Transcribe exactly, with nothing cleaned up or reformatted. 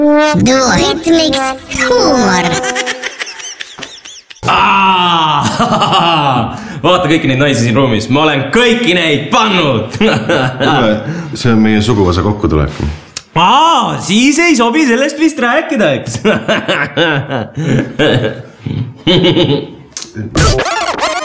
Duoritmiks huumor. Vaata kõiki neid naisi siin ruumis, ma olen kõiki neid pannud. See on meie suguvõsa kokkutulek. Aa, siis ei sobi sellest vist rääkida, eks?